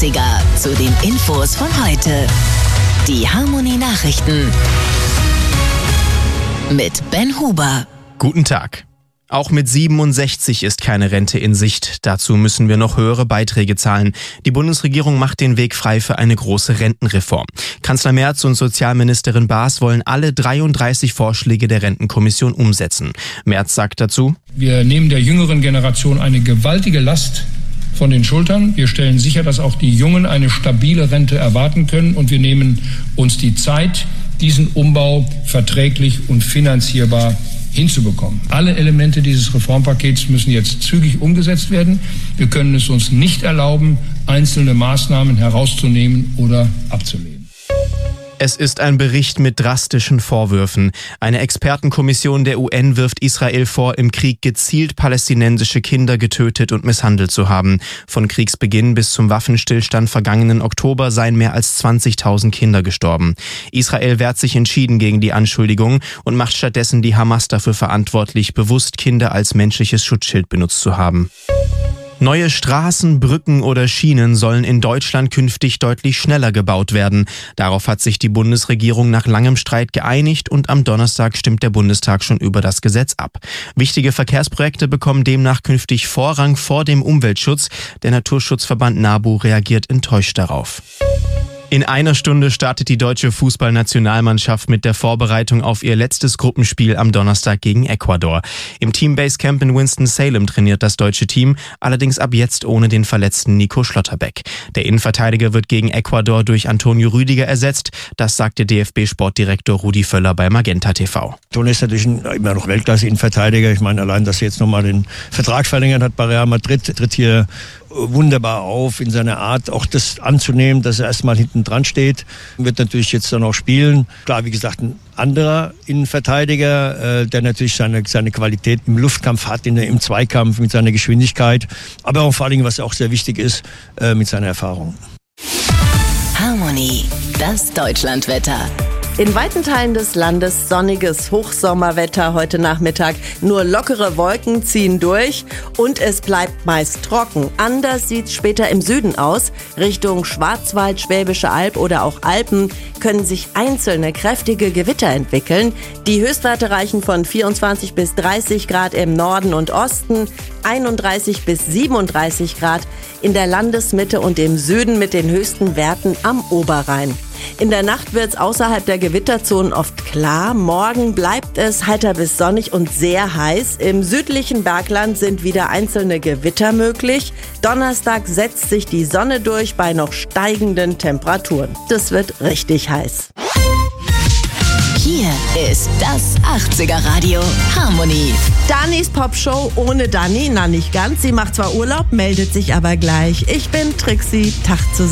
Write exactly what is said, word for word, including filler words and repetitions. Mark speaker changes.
Speaker 1: achtziger zu den Infos von heute. Die Harmony Nachrichten mit Ben Huber.
Speaker 2: Guten Tag. Auch mit siebenundsechzig ist keine Rente in Sicht. Dazu müssen wir noch höhere Beiträge zahlen. Die Bundesregierung macht den Weg frei für eine große Rentenreform. Kanzler Merz und Sozialministerin Baas wollen alle dreiunddreißig Vorschläge der Rentenkommission umsetzen. Merz sagt dazu:
Speaker 3: Wir nehmen der jüngeren Generation eine gewaltige Last von den Schultern. Wir stellen sicher, dass auch die Jungen eine stabile Rente erwarten können. Und wir nehmen uns die Zeit, diesen Umbau verträglich und finanzierbar hinzubekommen. Alle Elemente dieses Reformpakets müssen jetzt zügig umgesetzt werden. Wir können es uns nicht erlauben, einzelne Maßnahmen herauszunehmen oder abzulehnen.
Speaker 2: Es ist ein Bericht mit drastischen Vorwürfen. Eine Expertenkommission der U N wirft Israel vor, im Krieg gezielt palästinensische Kinder getötet und misshandelt zu haben. Von Kriegsbeginn bis zum Waffenstillstand vergangenen Oktober seien mehr als zwanzigtausend Kinder gestorben. Israel wehrt sich entschieden gegen die Anschuldigungen und macht stattdessen die Hamas dafür verantwortlich, bewusst Kinder als menschliches Schutzschild benutzt zu haben. Neue Straßen, Brücken oder Schienen sollen in Deutschland künftig deutlich schneller gebaut werden. Darauf hat sich die Bundesregierung nach langem Streit geeinigt und am Donnerstag stimmt der Bundestag schon über das Gesetz ab. Wichtige Verkehrsprojekte bekommen demnach künftig Vorrang vor dem Umweltschutz. Der Naturschutzverband NABU reagiert enttäuscht darauf. In einer Stunde startet die deutsche Fußballnationalmannschaft mit der Vorbereitung auf ihr letztes Gruppenspiel am Donnerstag gegen Ecuador. Im Teambase Camp in Winston-Salem trainiert das deutsche Team, allerdings ab jetzt ohne den verletzten Nico Schlotterbeck. Der Innenverteidiger wird gegen Ecuador durch Antonio Rüdiger ersetzt. Das sagte D F B-Sportdirektor Rudi Völler bei Magenta T V.
Speaker 4: Toni ist natürlich ein, immer noch Weltklasse-Innenverteidiger. Ich meine, allein, dass er jetzt nochmal den Vertrag verlängert hat bei Real Madrid, tritt hier wunderbar auf in seiner Art, auch das anzunehmen, dass er erstmal hinten dran steht. Wird natürlich jetzt dann auch spielen. Klar, wie gesagt, ein anderer Innenverteidiger, äh, der natürlich seine, seine Qualität im Luftkampf hat, in der, im Zweikampf, mit seiner Geschwindigkeit, aber auch vor allen Dingen, was auch sehr wichtig ist, äh, mit seiner Erfahrung.
Speaker 1: Harmony, das Deutschlandwetter.
Speaker 5: In weiten Teilen des Landes sonniges Hochsommerwetter heute Nachmittag. Nur lockere Wolken ziehen durch und es bleibt meist trocken. Anders sieht's später im Süden aus. Richtung Schwarzwald, Schwäbische Alb oder auch Alpen können sich einzelne kräftige Gewitter entwickeln. Die Höchstwerte reichen von vierundzwanzig bis dreißig Grad im Norden und Osten, einunddreißig bis siebenunddreißig Grad in der Landesmitte und im Süden mit den höchsten Werten am Oberrhein. In der Nacht wird's außerhalb der Gewitterzonen oft klar. Morgen bleibt es heiter bis sonnig und sehr heiß. Im südlichen Bergland sind wieder einzelne Gewitter möglich. Donnerstag setzt sich die Sonne durch bei noch steigenden Temperaturen. Das wird richtig heiß.
Speaker 1: Hier ist das achtziger Radio Harmony.
Speaker 5: Danis Popshow ohne Dani, na nicht ganz. Sie macht zwar Urlaub, meldet sich aber gleich. Ich bin Trixie, Tag zusammen.